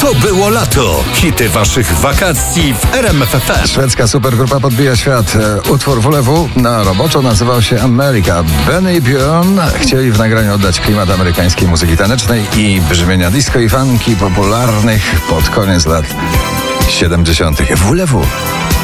To było lato. Hity waszych wakacji w RMF FM. Szwedzka supergrupa podbija świat. Utwór WLW na roboczo nazywał się America. Benny i Björn chcieli w nagraniu oddać klimat amerykańskiej muzyki tanecznej i brzmienia disco i funky popularnych pod koniec lat 70. WLW.